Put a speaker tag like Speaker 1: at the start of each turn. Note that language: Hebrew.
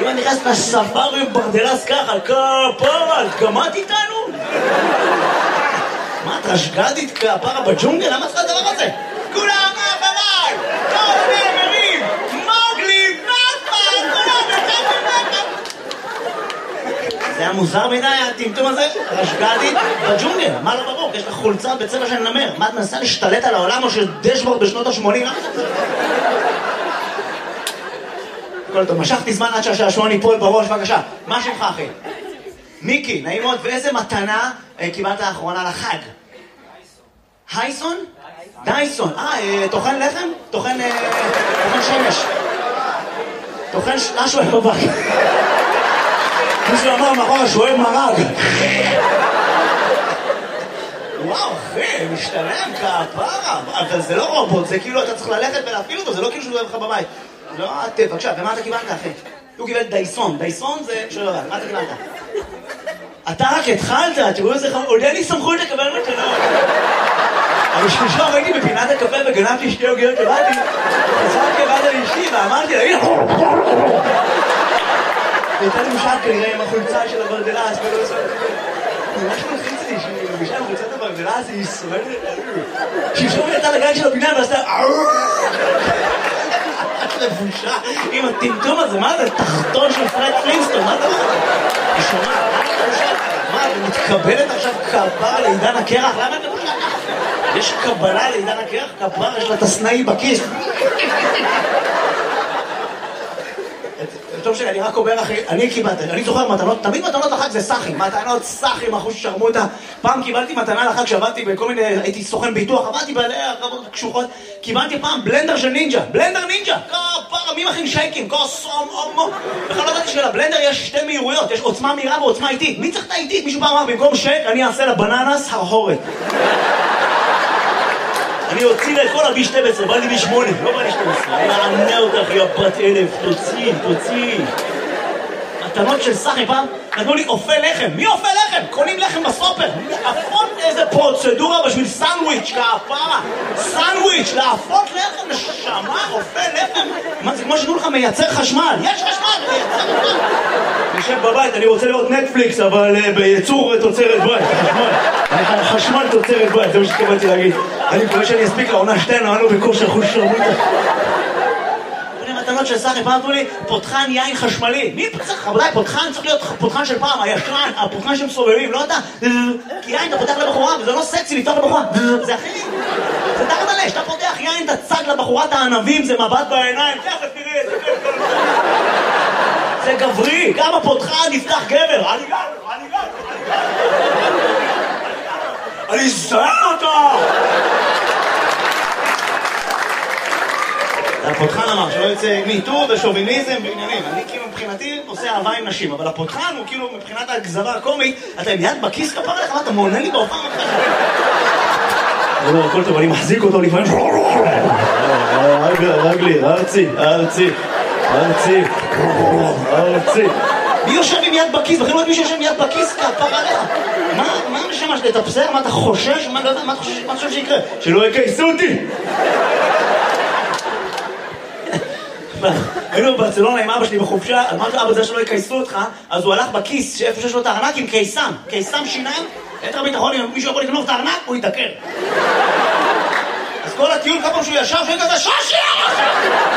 Speaker 1: אם אני נכנס לספארי עם ברדלס ככה, כפרה, גמרת איתנו? מה, את רשגדית כפרה בג'ונגל? למה צריך הדבר הזה? כולם מאחוריי! כל הנאמרים! מוגלי, נאפה! כולם נאפה! זה היה מוזר מדי, הטמטום הזה? רשגדית בג'ונגל, מה לא ברור? יש לך חולצה בצבע של נמר. מה, את מנסה להשתלט על העולם או של דשבורד בשנות ה-80? כל טוב, משכתי זמן עד שהשעשועון ייפול בראש, בבקשה. מה שמך, אחי? מיקי, נעים מאוד. ואיזה מתנה קיבלת האחרונה לחג? הייסון? דייסון. טוחן לחם? טוחן שמש. טוחן משהו בבק. מישהו אמר מאחורה שהוא אוהב מרג. וואו, אחי, משתלם כפרה. אבל זה לא רובוט, זה כאילו אתה צריך ללכת ולהפעיל אותו, זה לא כאילו שהוא אוהב לך בבית. לא, בבקשה, ומה אתה קיבלת, אחי? הוא קיבל דייסון. דייסון זה... שלא יודע, מה אתה קיבלת? אתה רק התחלת, תראו איזה עוד אין לי סמכות לקבל מתנות. אבל שלשום הייתי בפינת הקפה וגנבתי שתי עוגיות לבאתי, חזרתי לבד על אשתי ואמרתי לה, הנה! הייתה לי משל כנראה עם החולצה של הברדלס, ולא עושה... ממש מלחיץ לי שהיא מבישה עם חולצת הברדלס, היא ישרדת. שלשום הייתה לגן של הפינה ועשתה... לבושה עם הטמטום הזה, מה זה? תחתון של פרד פלינסטון, מה זה? היא שומעת, מה, היא מתקבלת עכשיו כפרה לעידן הקרח? למה אתה בושה? יש קבלה לעידן הקרח? כפרה, יש לה תסנאי בכיס. טוב שאני רק אומר אחי, אני קיבלתי, אני זוכר מתנות, תמיד מתנות לחג זה סחים, מתנות סחים, אחוז ששרמוטה. פעם קיבלתי מתנה לחג שעבדתי בכל מיני, הייתי סוכן ביטוח, עבדתי בעלי הרבות קשוחות, קיבלתי פעם בלנדר של נינג'ה, בלנדר נינג'ה, כפרה, מי מכין שייקים, כוסום, אומו. בכלל לא ידעתי שלבלנדר יש שתי מהירויות, יש עוצמה מהירה ועוצמה איטית. מי צריך את האיטית? מישהו פעם אמר, במקום שייק אני אעשה לבננס הרהורת. אני אוציא לה את כל ה-B12, בא לי B8, לא בא לי 12. אני אענה אותך, יא בת אלף, תוציא. מתנות של סחי פעם, נתנו לי אופה לחם. מי אופה לחם? קונים לחם בסופר. להפות איזה פרוצדורה בשביל סנדוויץ', כפרה. סנדוויץ', להפות לחם, נשמה, אופה לחם. מה, זה כמו שתנו לך מייצר חשמל. יש חשמל, מייצר חשמל. נשב בבית, אני רוצה לראות נטפליקס, אבל בייצור תוצרת בית, חשמל תוצרת בית, זה מה שתקבלתי להגיד. אני מקווה שאני אספיק לעונה שתינו, אנו בכושר חוש שרמוטה. מתנות של סחי, פעם תנו לי פותחן יין חשמלי. מי צריך? רבותיי, פותחן צריך להיות פותחן של פעם, הישן, הפותחן שמסובבים, לא אתה. כי יין אתה פותח לבחורה, וזה לא סקסי לפתוח לבחורה. זה הכי... זה תחת עלי, שאתה פותח יין, אתה צד לבחורת הענבים, זה מבט בעיניים. תראה, זה גברי, גם הפותחן נפתח גבר. אני זהר אותו! הפותחן אמר שלא יוצא מיטו ושוביניזם ועניינים. אני כאילו מבחינתי עושה אהבה עם נשים, אבל הפותחן הוא כאילו מבחינת הגזרה הקומית, אתה עם יד בכיס כפרה לך, אתה מעונה לי בהופעה מבחן. לא, הכל טוב, אני מחזיק אותו לפעמים. רגלי, ארצי. מי יושב עם יד בכיס? בכלל לא יודעת מי שיושב עם יד בכיס כפרה לך. מה משמש לתפסר? מה אתה חושש? מה אתה חושב שיקרה? שלא יקייסו אותי! היינו בברצלונה עם אבא שלי בחופשה, אמרתי אבא זה שלא יקייסו אותך, אז הוא הלך בכיס שאיפה שיש לו את הארנק עם קיסם שיניים, את הביטחון, אם מישהו יכול לגנוב את הארנק, הוא יתעקר. אז כל הטיול כמה שהוא ישב, שהוא כזה שושי!